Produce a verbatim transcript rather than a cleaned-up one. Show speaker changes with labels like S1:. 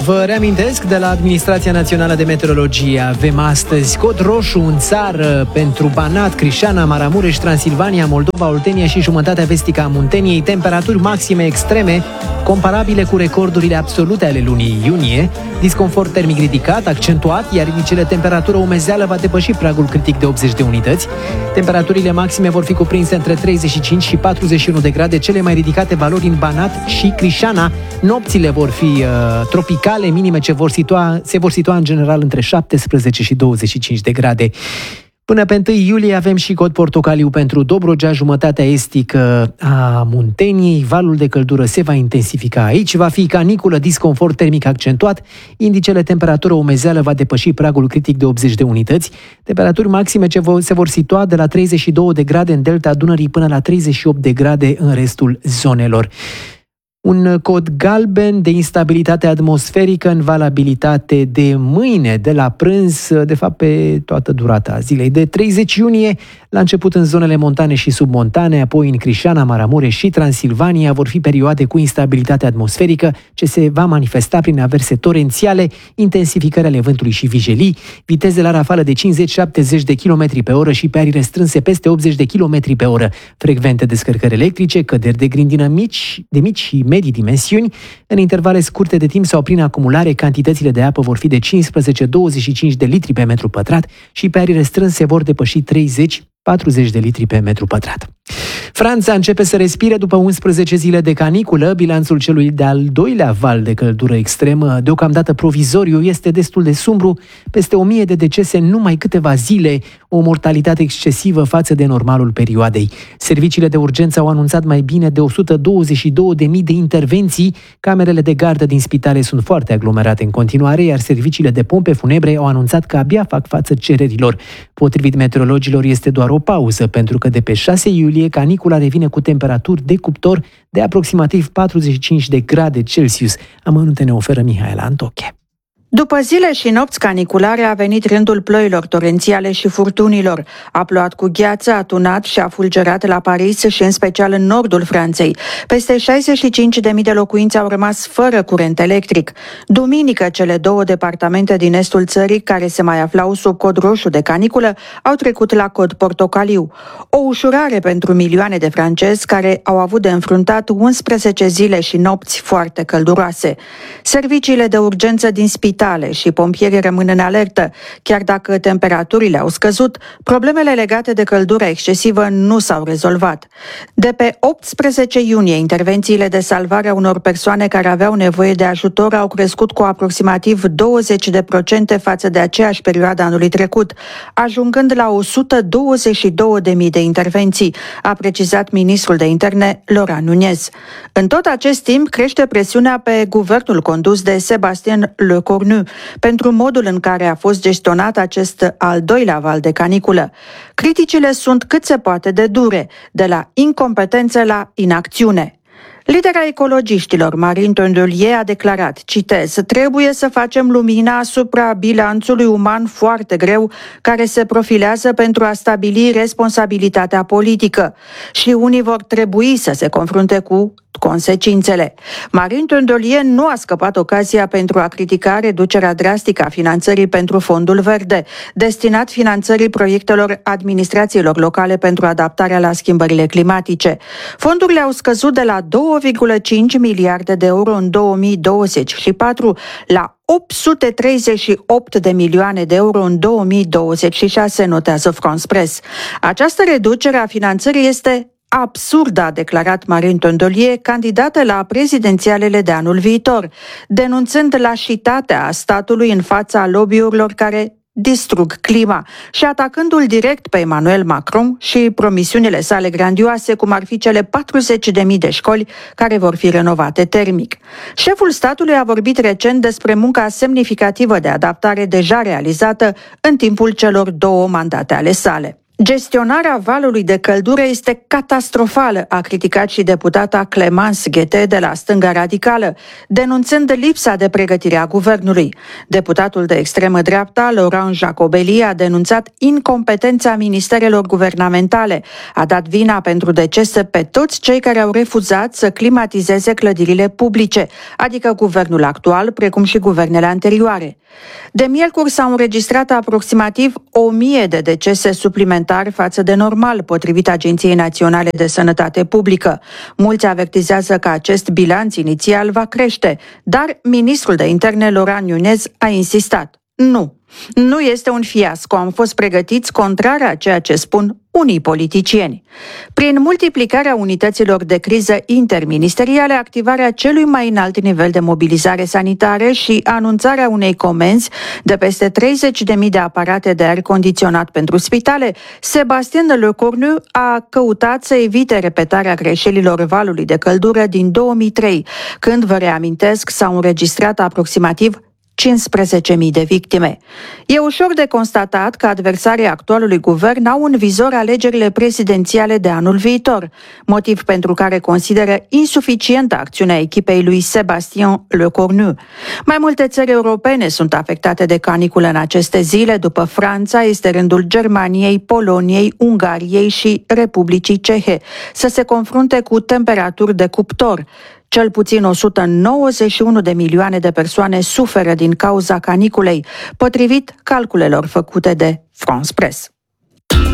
S1: Vă reamintesc de la Administrația Națională de Meteorologie. Avem astăzi cod roșu în țară pentru Banat, Crișana, Maramureș, Transilvania, Moldova, Oltenia și jumătatea vestică a Munteniei. Temperaturi maxime extreme comparabile cu recordurile absolute ale lunii iunie. Disconfort termic ridicat, accentuat, iar indicele temperatură umezeală va depăși pragul critic de optzeci de unități. Temperaturile maxime vor fi cuprinse între treizeci și cinci și patruzeci și unu de grade, cele mai ridicate valori în Banat și Crișana. Nopțile vor fi uh, tropicale, minime ce vor situa, se vor situa în general între șaptesprezece și douăzeci și cinci de grade. Până pe întâi iulie avem și cod portocaliu pentru Dobrogea, jumătatea estică a Munteniei. Valul de căldură se va intensifica aici, va fi caniculă, disconfort termic accentuat, indicele temperatură umezeală va depăși pragul critic de optzeci de unități, temperaturi maxime ce se vor situa de la treizeci și două de grade în delta Dunării până la treizeci și opt de grade în restul zonelor. Un cod galben de instabilitate atmosferică în valabilitate de mâine, de la prânz, de fapt pe toată durata zilei. De treizeci iunie, la început în zonele montane și submontane, apoi în Crișana, Maramureș și Transilvania vor fi perioade cu instabilitate atmosferică ce se va manifesta prin averse torențiale, intensificări ale vântului și vijelii, viteze la rafală de cincizeci șaptezeci de kilometri pe oră și pe arii restrânse peste optzeci de kilometri pe oră, frecvente descărcări electrice, căderi de grindină mici, de mici și medii dimensiuni. În intervale scurte de timp sau prin acumulare, cantitățile de apă vor fi de cincisprezece douăzeci și cinci de litri pe metru pătrat și pe arii restrânse vor depăși treizeci patruzeci de litri pe metru pătrat. Franța începe să respire după unsprezece zile de caniculă. Bilanțul celui de-al doilea val de căldură extremă, deocamdată provizoriu, este destul de sumbru. Peste o mie de decese în numai câteva zile, o mortalitate excesivă față de normalul perioadei. Serviciile de urgență au anunțat mai bine de o sută douăzeci și două de mii de intervenții. Camerele de gardă din spitale sunt foarte aglomerate în continuare, iar serviciile de pompe funebre au anunțat că abia fac față cererilor. Potrivit meteorologilor, este doar o pauză, pentru că de pe șase iulie canicula revine cu temperaturi de cuptor de aproximativ patruzeci și cinci de grade Celsius. Amănunte ne oferă Mihaela Antoche.
S2: După zile și nopți caniculare a venit rândul ploilor torențiale și furtunilor. A plouat cu gheață, a tunat și a fulgerat la Paris și în special în nordul Franței. Peste șaizeci și cinci de mii de locuințe au rămas fără curent electric. Duminică, cele două departamente din estul țării, care se mai aflau sub cod roșu de caniculă, au trecut la cod portocaliu. O ușurare pentru milioane de francezi care au avut de înfruntat unsprezece zile și nopți foarte călduroase. Serviciile de urgență din spital și pompierii rămân în alertă. Chiar dacă temperaturile au scăzut, problemele legate de căldura excesivă nu s-au rezolvat. De pe optsprezece iunie, intervențiile de salvare a unor persoane care aveau nevoie de ajutor au crescut cu aproximativ douăzeci de procente față de aceeași perioadă anului trecut, ajungând la o sută douăzeci și două de mii de intervenții, a precizat ministrul de interne Laurent Nunez. În tot acest timp crește presiunea pe guvernul condus de Sébastien Lecornu pentru modul în care a fost gestionat acest al doilea val de caniculă. Criticile sunt cât se poate de dure, de la incompetență la inacțiune. Lidera ecologiștilor, Marine Tondelier, a declarat, citez, trebuie să facem lumina asupra bilanțului uman foarte greu care se profilează pentru a stabili responsabilitatea politică și unii vor trebui să se confrunte cu consecințele. Marine Tondelier nu a scăpat ocazia pentru a critica reducerea drastică a finanțării pentru Fondul Verde, destinat finanțării proiectelor administrațiilor locale pentru adaptarea la schimbările climatice. Fondurile au scăzut de la doi virgulă cinci miliarde de euro în două mii douăzeci și patru la opt sute treizeci și opt de milioane de euro în două mii douăzeci și șase, notează France Press. Această reducere a finanțării este absurdă, a declarat Marine Tondelier, candidată la prezidențialele de anul viitor, denunțând lașitatea statului în fața lobby-urilor care distrug clima și atacându-l direct pe Emmanuel Macron și promisiunile sale grandioase, cum ar fi cele patruzeci de mii de școli care vor fi renovate termic. Șeful statului a vorbit recent despre munca semnificativă de adaptare deja realizată în timpul celor două mandate ale sale. Gestionarea valului de căldură este catastrofală, a criticat și deputata Clémence Guettet de la stânga radicală, denunțând lipsa de pregătire a guvernului. Deputatul de extremă dreapta, Laurent Jacobelli, a denunțat incompetența ministerelor guvernamentale. A dat vina pentru decese pe toți cei care au refuzat să climatizeze clădirile publice, adică guvernul actual, precum și guvernele anterioare. De miercuri s-au înregistrat aproximativ o mie de decese suplimentari față de normal, potrivit Agenției Naționale de Sănătate Publică. Mulți avertizează că acest bilanț inițial va crește, dar ministrul de interne, Laurent Nunez, a insistat. Nu, nu este un fiasco, am fost pregătiți contrar a ceea ce spun unii politicieni. Prin multiplicarea unităților de criză interministeriale, activarea celui mai înalt nivel de mobilizare sanitare și anunțarea unei comenzi de peste treizeci de mii de aparate de aer condiționat pentru spitale, Sébastien Lecornu a căutat să evite repetarea greșelilor valului de căldură din două mii trei, când, vă reamintesc, s-au înregistrat aproximativ cincisprezece mii de victime. E ușor de constatat că adversarii actualului guvern au în vizor alegerile prezidențiale de anul viitor, motiv pentru care consideră insuficientă acțiunea echipei lui Sébastien Lecornu. Mai multe țări europene sunt afectate de caniculă în aceste zile. După Franța, este rândul Germaniei, Poloniei, Ungariei și Republicii Cehe să se confrunte cu temperaturi de cuptor. Cel puțin o sută nouăzeci și unu de milioane de persoane suferă din cauza caniculei, potrivit calculelor făcute de France Press.